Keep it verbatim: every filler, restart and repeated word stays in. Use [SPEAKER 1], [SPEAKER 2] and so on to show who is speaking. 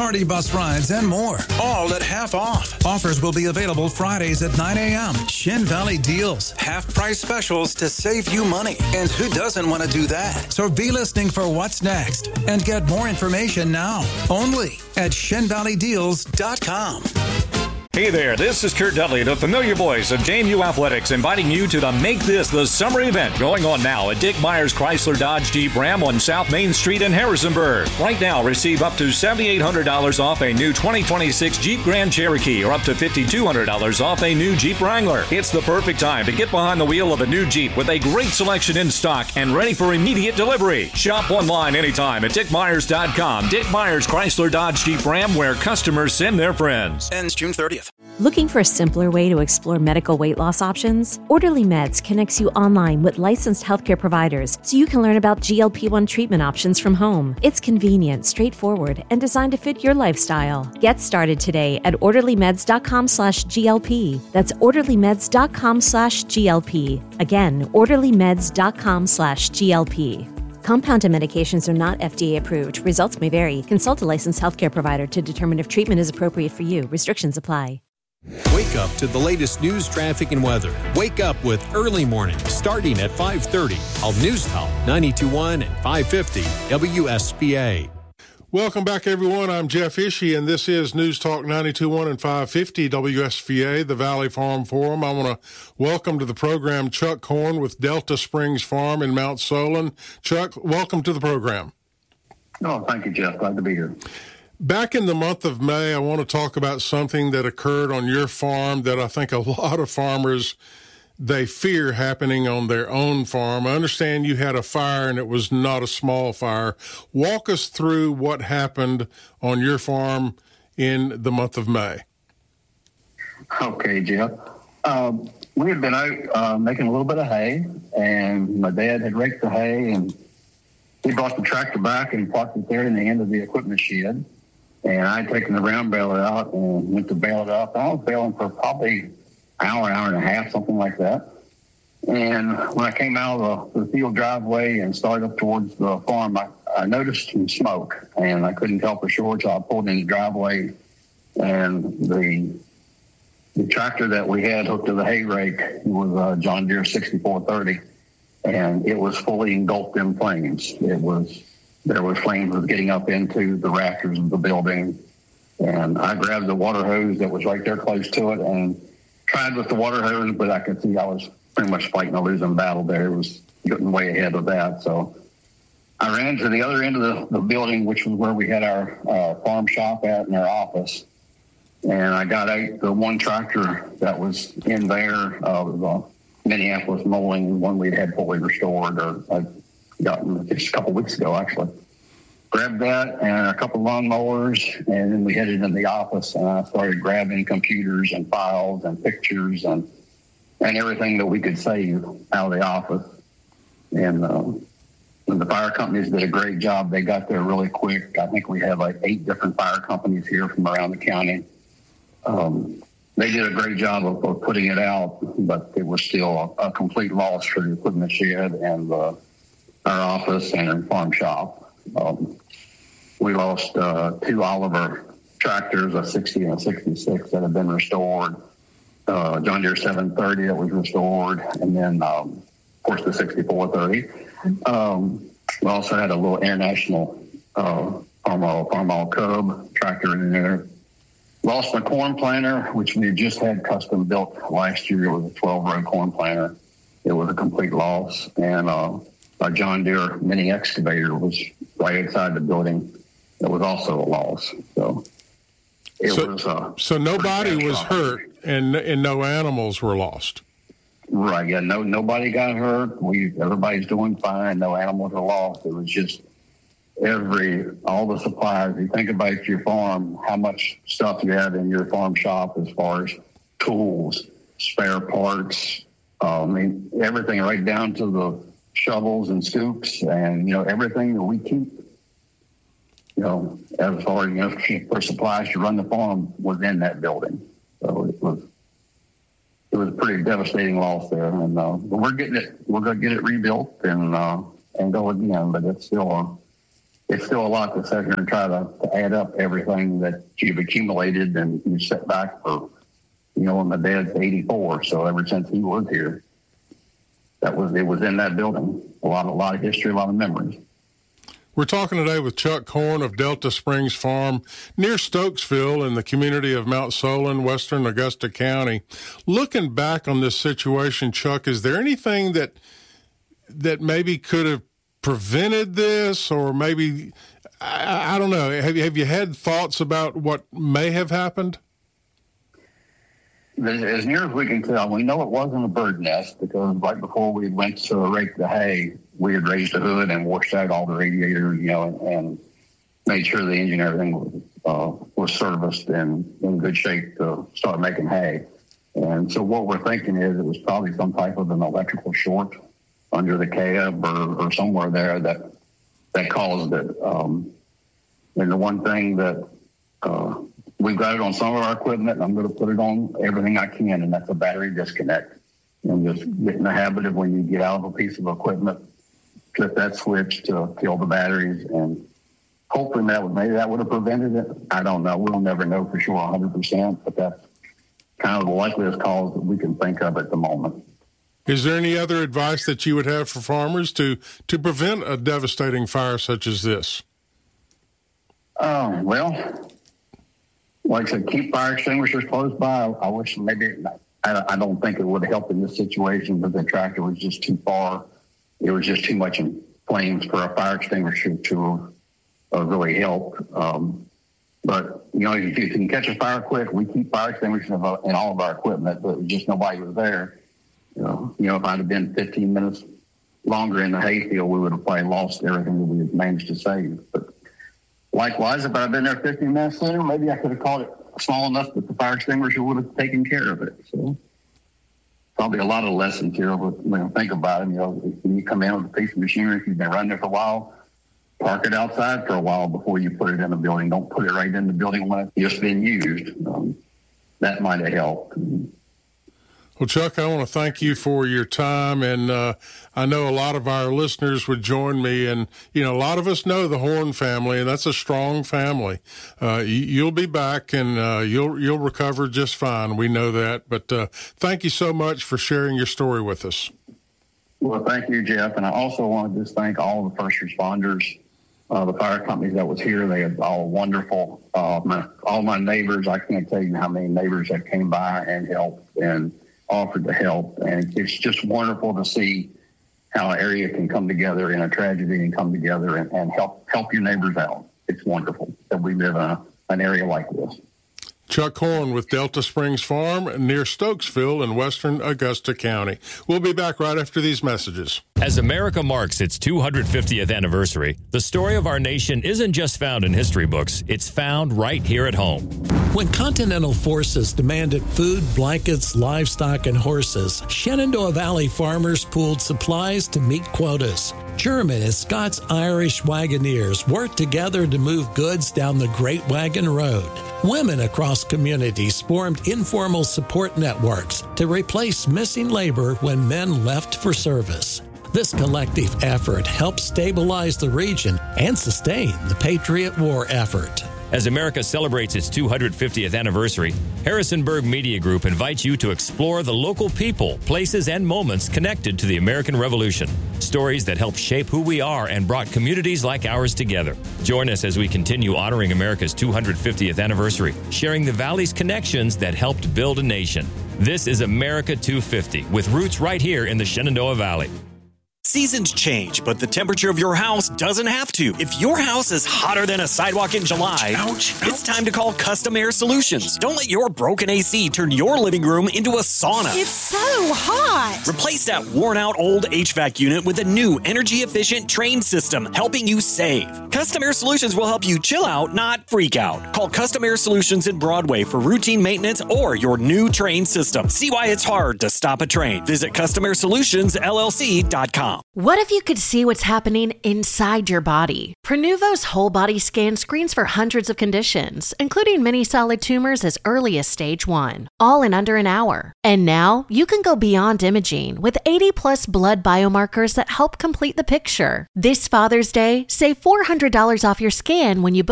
[SPEAKER 1] party bus rides, and more. All at half off. Offers will be available Fridays at nine a.m. Shin Valley Deals. Half price specials to save you money. And who doesn't want to do that? So be listening for what's next and get more information now. Only at shin valley deals dot com.
[SPEAKER 2] Hey there, this is Kurt Dudley, the familiar voice of J M U Athletics, inviting you to the Make This the Summer event going on now at Dick Myers Chrysler Dodge Jeep Ram on South Main Street in Harrisonburg. Right now, receive up to seven thousand eight hundred dollars off a new twenty twenty-six Jeep Grand Cherokee or up to five thousand two hundred dollars off a new Jeep Wrangler. It's the perfect time to get behind the wheel of a new Jeep with a great selection in stock and ready for immediate delivery. Shop online anytime at dick myers dot com. Dick Myers Chrysler Dodge Jeep Ram, where customers send their friends.
[SPEAKER 1] Ends June thirtieth.
[SPEAKER 3] Looking for a simpler way to explore medical weight loss options? Orderly Meds connects you online with licensed healthcare providers so you can learn about G L P one treatment options from home. It's convenient, straightforward, and designed to fit your lifestyle. Get started today at orderly meds dot com slash G L P. That's orderly meds dot com slash G L P. Again, orderly meds dot com slash G L P. Compounded medications are not F D A approved. Results may vary. Consult a licensed healthcare provider to determine if treatment is appropriate for you. Restrictions apply.
[SPEAKER 4] Wake up to the latest news, traffic, and weather. Wake up with Early Morning, starting at five thirty on News Talk ninety-two point one and five fifty W S P A.
[SPEAKER 5] Welcome back, everyone. I'm Jeff Ishii, and this is News Talk ninety-two point one and five fifty W S P A, the Valley Farm Forum. I want to welcome to the program Chuck Horn with Delta Springs Farm in Mount Solon. Chuck, welcome to the program.
[SPEAKER 6] Oh, thank you, Jeff. Glad to be here.
[SPEAKER 5] Back in the month of May, I want to talk about something that occurred on your farm that I think a lot of farmers, they fear happening on their own farm. I understand you had a fire and it was not a small fire. Walk us through what happened on your farm in the month of May.
[SPEAKER 6] Okay, Jeff. Um, we had been out uh, making a little bit of hay, and my dad had raked the hay, and he brought the tractor back and parked it there in the end of the equipment shed. And I had taken the round baler out and went to bail it up. I was bailing for probably an hour, hour and a half, something like that. And when I came out of the, the field driveway and started up towards the farm, I, I noticed some smoke, and I couldn't tell for sure, so I pulled in the driveway, and the the tractor that we had hooked to the hay rake was a John Deere sixty-four thirty, and it was fully engulfed in flames. It was There was flames was getting up into the rafters of the building, and I grabbed the water hose that was right there close to it and tried with the water hose, but I could see I was pretty much fighting a losing battle there. It was getting way ahead of that. So I ran to the other end of the, the building, which was where we had our uh, farm shop at and our office. And I got out the one tractor that was in there, uh, the Minneapolis mowing, one we'd had fully restored, or I gotten just a couple of weeks ago, actually. Grabbed that and a couple of lawn mowers, and then we headed into the office, and I started grabbing computers and files and pictures and and everything that we could save out of the office. And um, the fire companies did a great job. They got there really quick. I think we had like eight different fire companies here from around the county. Um, they did a great job of, of putting it out, but it was still a, a complete loss for the equipment shed and the our office and our farm shop. Um, we lost uh, two Oliver tractors, a sixty and a sixty-six, that have been restored. Uh, John Deere seven thirty that was restored, and then, um, of course, the sixty-four thirty. Um, we also had a little International uh, Farmall Farmall Cub tractor in there. Lost my corn planter, which we had just had custom built last year. It was a twelve-row corn planter. It was a complete loss, and uh, our John Deere mini excavator was right outside the building. It was also a loss. So it
[SPEAKER 5] so,
[SPEAKER 6] was. Uh,
[SPEAKER 5] so nobody was hurt, and and no animals were lost.
[SPEAKER 6] Right. Yeah. No. Nobody got hurt. We everybody's doing fine. No animals were lost. It was just every all the supplies. You think about your farm, how much stuff you have in your farm shop as far as tools, spare parts. Uh, I mean, everything right down to the shovels and scoops, and you know everything that we keep, you know, as far as you know for supplies to run the farm was in that building. So it was it was a pretty devastating loss there, and uh, but we're getting it. We're going to get it rebuilt and uh, and go again, but it's still a it's still a lot to sit here and try to, to add up everything that you've accumulated, and you sit back for, you know, my dad's eighty-four, so ever since he was here, that was it was in that building. A lot, a lot of history, a lot of memories.
[SPEAKER 5] We're talking today with Chuck Horn of Delta Springs Farm near Stokesville in the community of Mount Solon, western Augusta County. Looking back on this situation, Chuck, is there anything that that maybe could have prevented this, or maybe, I, I don't know, have you, have you had thoughts about what may have happened?
[SPEAKER 6] As near as we can tell, we know it wasn't a bird nest, because right before we went to rake the hay, we had raised the hood and washed out all the radiators, you know, and, and made sure the engine and everything was, uh, was serviced and in good shape to start making hay. And so what we're thinking is it was probably some type of an electrical short under the cab or, or somewhere there that that caused it. Um, and the one thing that uh, we've got it on some of our equipment, and I'm going to put it on everything I can, and that's a battery disconnect. And just get in the habit of when you get out of a piece of equipment, flip that switch to kill the batteries, and hoping that would, maybe that would have prevented it. I don't know. We'll never know for sure one hundred percent, but that's kind of the likeliest cause that we can think of at the moment.
[SPEAKER 5] Is there any other advice that you would have for farmers to, to prevent a devastating fire such as this?
[SPEAKER 6] Um, well, like I said, keep fire extinguishers close by. I wish maybe, I, I don't think it would have helped in this situation, but the tractor was just too far. It was just too much in flames for a fire extinguisher to uh, really help. Um, but, you know, if you can catch a fire quick, we keep fire extinguishers in all of our equipment, but just nobody was there. You know, you know, if I'd have been fifteen minutes longer in the hayfield, we would have probably lost everything that we had managed to save. But likewise, if I'd been there fifteen minutes sooner, maybe I could have caught it small enough that the fire extinguisher would have taken care of it. So probably a lot of lessons here. But when you think about it, you know, when you come in with a piece of machinery, if you've been running it for a while, park it outside for a while before you put it in the building. Don't put it right in the building when it's just been used. Um, that might have helped.
[SPEAKER 5] Well, Chuck, I want to thank you for your time, and uh, I know a lot of our listeners would join me, and, you know, a lot of us know the Horn family, and that's a strong family. Uh, you'll be back, and uh, you'll you'll recover just fine. We know that, but uh, thank you so much for sharing your story with us.
[SPEAKER 6] Well, thank you, Jeff, and I also want to just thank all the first responders, uh, the fire companies that was here. They are all wonderful. Uh, my, all my neighbors, I can't tell you how many neighbors that came by and helped and offered to help, and it's just wonderful to see how an area can come together in a tragedy and come together and, and help help your neighbors out. It's wonderful that we live in a, an area like this.
[SPEAKER 5] Chuck Horn with Delta Springs Farm near Stokesville in western Augusta County. We'll be back right after these messages.
[SPEAKER 2] As America marks its two hundred fiftieth anniversary, the story of our nation isn't just found in history books, it's found right here at home.
[SPEAKER 7] When Continental Forces demanded food, blankets, livestock, and horses, Shenandoah Valley farmers pooled supplies to meet quotas. German and Scots-Irish wagoneers worked together to move goods down the Great Wagon Road. Women across communities formed informal support networks to replace missing labor when men left for service. This collective effort helped stabilize the region and sustain the Patriot War effort.
[SPEAKER 2] As America celebrates its two hundred fiftieth anniversary, Harrisonburg Media Group invites you to explore the local people, places, and moments connected to the American Revolution. Stories that help shape who we are and brought communities like ours together. Join us as we continue honoring America's two hundred fiftieth anniversary, sharing the Valley's connections that helped build a nation. This is America two fifty, with roots right here in the Shenandoah Valley.
[SPEAKER 8] Seasons change, but the temperature of your house doesn't have to. If your house is hotter than a sidewalk in July, ouch, ouch, it's time to call Custom Air Solutions. Don't let your broken A C turn your living room into a sauna.
[SPEAKER 9] It's so hot.
[SPEAKER 8] Replace that worn-out old H V A C unit with a new energy-efficient Trane system, helping you save. Custom Air Solutions will help you chill out, not freak out. Call Custom Air Solutions in Broadway for routine maintenance or your new Trane system. See why it's hard to stop a Trane. Visit custom air solutions l l c dot com.
[SPEAKER 10] What if you could see what's happening inside your body? Prenuvo's whole body scan screens for hundreds of conditions, including many solid tumors as early as stage one, all in under an hour. And now you can go beyond imaging with eighty plus blood biomarkers that help complete the picture. This Father's Day, save four hundred dollars off your scan when you book